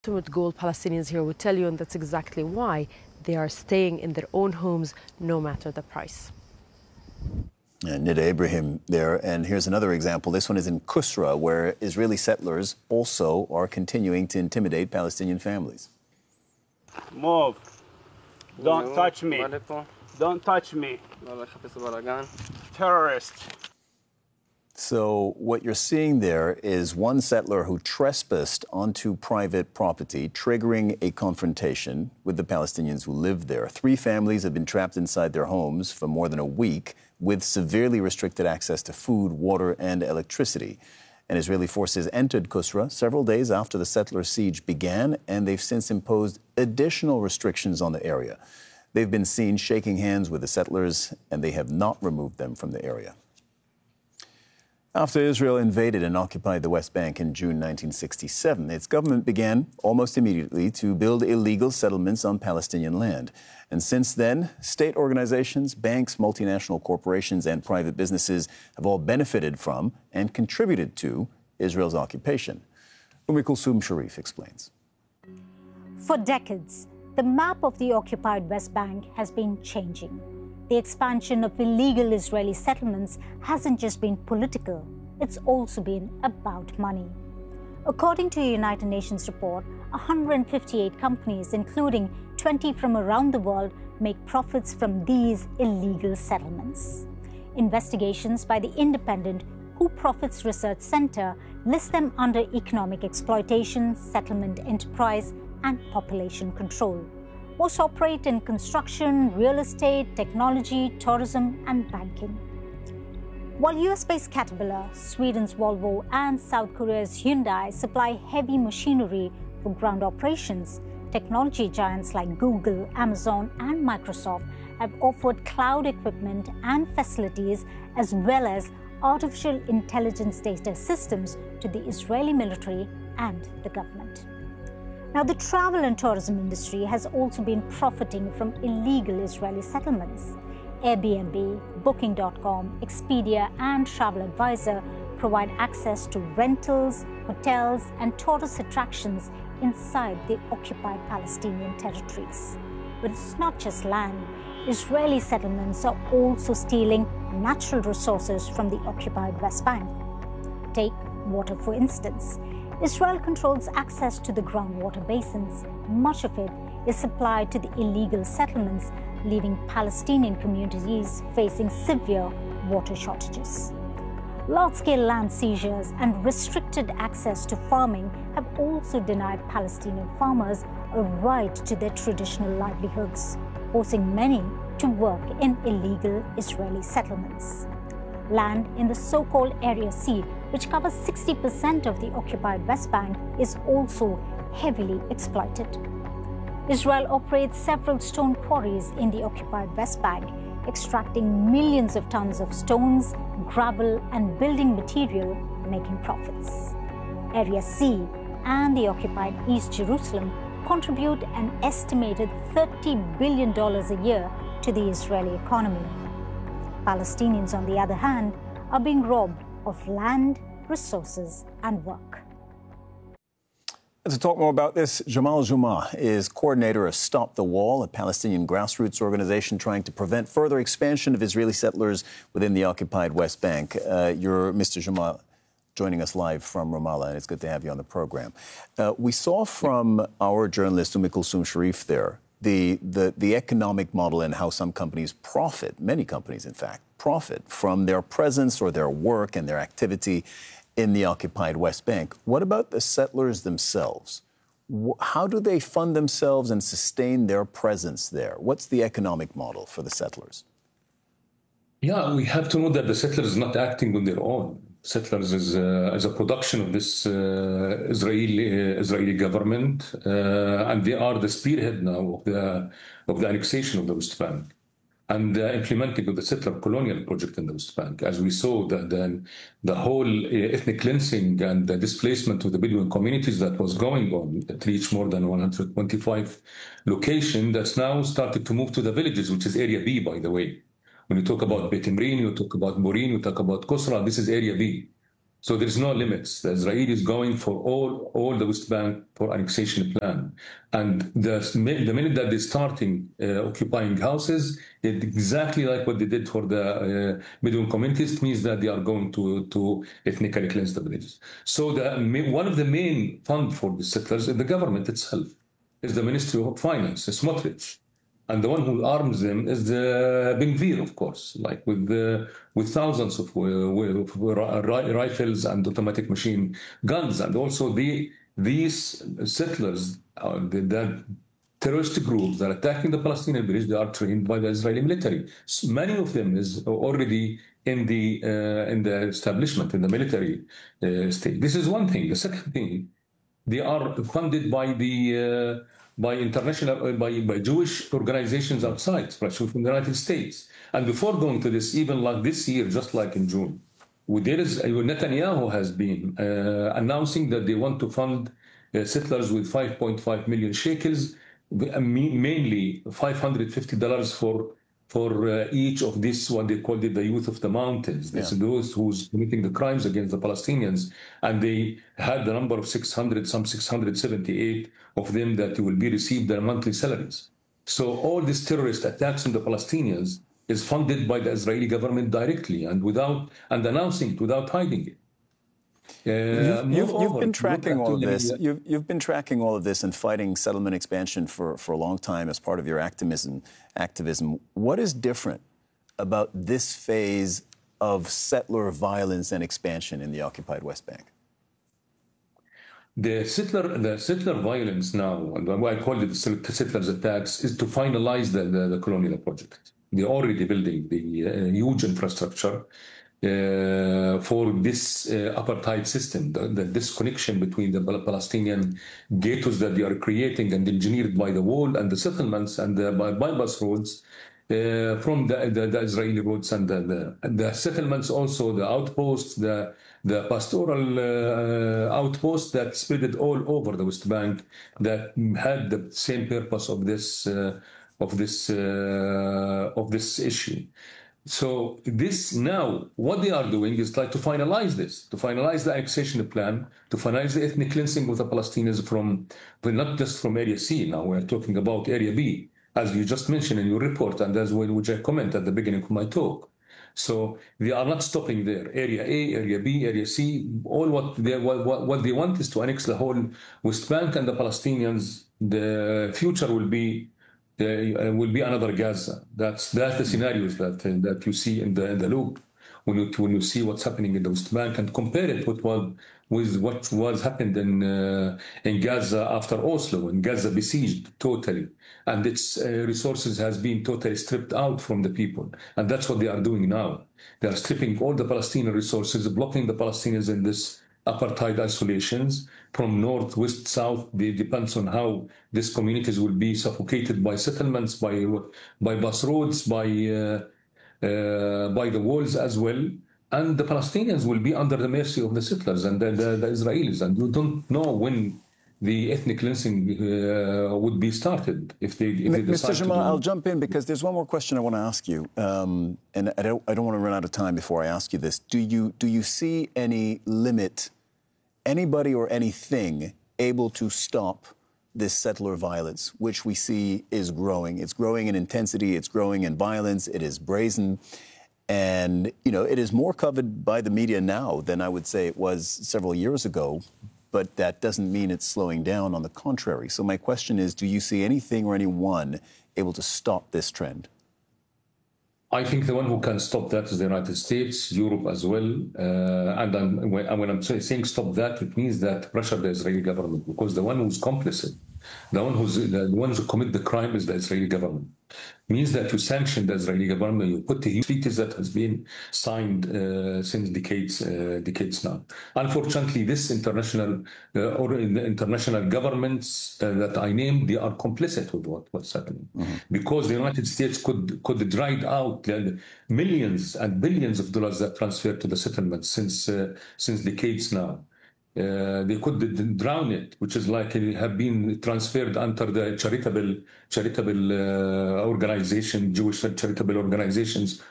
ultimate goal, Palestinians here would tell you, and that's exactly why they are staying in their own homes no matter the price. Nida Ibrahim there, and here's another example. This one is in Kusra, where Israeli settlers also are continuing to intimidate Palestinian families. Move. Don't touch me. Don't touch me. Terrorist. So what you're seeing there is one settler who trespassed onto private property, triggering a confrontation with the Palestinians who live there. 3 families have been trapped inside their homes for more than a week with severely restricted access to food, water, and electricity. And Israeli forces entered Kusra several days after the settler siege began, and they've since imposed additional restrictions on the area. They've been seen shaking hands with the settlers, and they have not removed them from the area. After Israel invaded and occupied the West Bank in June 1967, its government began almost immediately to build illegal settlements on Palestinian land. And since then, state organizations, banks, multinational corporations, and private businesses have all benefited from and contributed to Israel's occupation. Kulsum Sharif explains. For decades, the map of the occupied West Bank has been changing. The expansion of illegal Israeli settlements hasn't just been political, it's also been about money. According to a United Nations report, 158 companies, including 20 from around the world, make profits from these illegal settlements. Investigations by the independent Who Profits Research Center list them under economic exploitation, settlement enterprise, and population control. Most operate in construction, real estate, technology, tourism, and banking. While US-based Caterpillar, Sweden's Volvo, and South Korea's Hyundai supply heavy machinery for ground operations, technology giants like Google, Amazon, and Microsoft have offered cloud equipment and facilities as well as artificial intelligence data systems to the Israeli military and the government. Now, the travel and tourism industry has also been profiting from illegal Israeli settlements. Airbnb, Booking.com, Expedia, and TravelAdvisor provide access to rentals, hotels, and tourist attractions inside the occupied Palestinian territories. But it's not just land. Israeli settlements are also stealing natural resources from the occupied West Bank. Take water, for instance. Israel controls access to the groundwater basins. Much of it is supplied to the illegal settlements, leaving Palestinian communities facing severe water shortages. Large-scale land seizures and restricted access to farming have also denied Palestinian farmers a right to their traditional livelihoods, forcing many to work in illegal Israeli settlements. Land in the so-called Area C, which covers 60% of the occupied West Bank, is also heavily exploited. Israel operates several stone quarries in the occupied West Bank, extracting millions of tons of stones, gravel, and building material, making profits. Area C and the occupied East Jerusalem contribute an estimated $30 billion a year to the Israeli economy. Palestinians, on the other hand, are being robbed of land, resources, and work. To talk more about this, Jamal Juma is coordinator of Stop the Wall, a Palestinian grassroots organization trying to prevent further expansion of Israeli settlers within the occupied West Bank. You're, Mr. Juma, joining us live from Ramallah, and it's good to have you on the program. We saw from our journalist, Kulsum Sharif there, the economic model and how some companies profit, many companies, in fact, profit from their presence or their work and their activity in the occupied West Bank. What about the settlers themselves? How do they fund themselves and sustain their presence there? What's the economic model for the settlers? Yeah, we have to know that the settlers is not acting on their own. Settlers is a production of this Israeli government, and they are the spearhead now of the annexation of the West Bank and the implementing of the settler colonial project in the West Bank. As we saw, the whole ethnic cleansing and the displacement of the Bedouin communities that was going on, it reached more than 125 locations that's now started to move to the villages, which is Area B, by the way. When you talk about Beit Imrin, you talk about Borin, you talk about Kusra, this is Area B. So there's no limits. The Israelis going for all the West Bank for annexation plan. And the minute that they're starting occupying houses, it's exactly like what they did for the Bedouin communities. It means that they are going to ethnically cleanse the villages. So one of the main fund for the settlers is the government itself, is the Ministry of Finance, Smotrich. And the one who arms them is the Ben Gvir, of course, like with thousands of rifles and automatic machine guns. And also these settlers, the terrorist groups that are attacking the Palestinian village, they are trained by the Israeli military. So many of them is already in the establishment, in the military state. This is one thing. The second thing, they are funded by the by international, by Jewish organizations outside, especially from the United States. And before going to this, even like this year, just like in June, Netanyahu has been announcing that they want to fund settlers with 5.5 million shekels, mainly $550 for each of this, what they called it, the youth of the mountains. This is those who's committing the crimes against the Palestinians. And they had the number of 678 of them that will be received their monthly salaries. So all these terrorist attacks on the Palestinians is funded by the Israeli government directly and announcing it without hiding it. You've been tracking all of this. You've been tracking all of this and fighting settlement expansion for a long time as part of your activism. What is different about this phase of settler violence and expansion in the occupied West Bank? The settler violence now, and what I call it the settlers attacks, is to finalize the colonial project. They're already building the huge infrastructure for this apartheid system, the disconnection between the Palestinian ghettos that they are creating and engineered by the wall and the settlements and the bypass roads from the Israeli roads and the settlements, also the outposts, the pastoral outposts that spread all over the West Bank that had the same purpose of this issue. So this now, what they are doing is like to finalize this, to finalize the annexation plan, to finalize the ethnic cleansing of the Palestinians but not just from Area C. Now we're talking about Area B, as you just mentioned in your report, and as well, which I comment at the beginning of my talk. So they are not stopping there. Area A, Area B, Area C, all what they want is to annex the whole West Bank, and the Palestinians, the future will be another Gaza. That's the scenarios that you see in the loop when you see what's happening in the West Bank and compare it with what was happened in Gaza after Oslo, and Gaza besieged totally, and its resources has been totally stripped out from the people, and that's what they are doing now. They are stripping all the Palestinian resources, blocking the Palestinians in this apartheid isolations from north, west, south. It depends on how these communities will be suffocated by settlements, by bus roads, by the walls as well. And the Palestinians will be under the mercy of the settlers and the Israelis. And you don't know when the ethnic cleansing would be started if they decide Mr. Jamal, I'll jump in because there's one more question I want to ask you, and I don't want to run out of time before I ask you this. Do you see any limit, anybody or anything able to stop this settler violence, which we see is growing? It's growing in intensity, it's growing in violence, it is brazen, and it is more covered by the media now than I would say it was several years ago. But that doesn't mean it's slowing down. On the contrary. So my question is, do you see anything or anyone able to stop this trend? I think the one who can stop that is the United States, Europe as well. And when I'm saying stop that, it means that pressure the Israeli government, because the one who's complicit, the ones who commit the crime is the Israeli government. Means that you sanction the Israeli government, you put the treaties that has been signed since decades now. Unfortunately, this international governments that I named, they are complicit with what's happening, because the United States could drive out millions and billions of dollars that transferred to the settlements since decades now. They could drown it, which is like it have been transferred under the charitable organization, Jewish charitable organizations